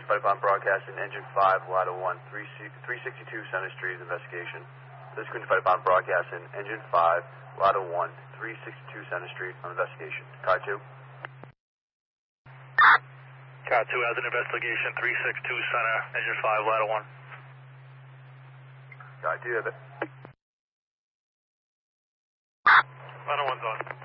Fight upon broadcasting engine 5, Lotto 1, 362 Center Street investigation. This is Queen Fight upon broadcasting engine 5, Lotto 1, 362 Center Street on investigation. Car 2. Car 2 has an investigation, 362 Center, engine 5, Lotto 1. Car 2 have it. Lotto 1's on.